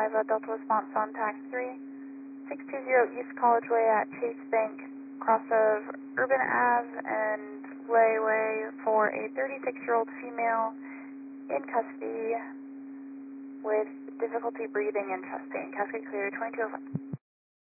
Delta response on TAC 3. 620 East College Way at Chase Bank, cross of Urban Ave and Way for a 36-year-old female in custody with difficulty breathing and chest pain. Cascade clear, 2205.